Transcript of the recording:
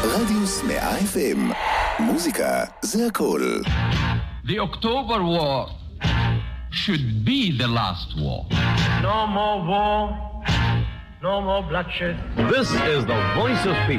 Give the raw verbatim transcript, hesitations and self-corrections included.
רדיוס מאה אף אם. מוזיקה זה הכל. The October War should be the last war. No more war, no more bloodshed. This is the voice of peace.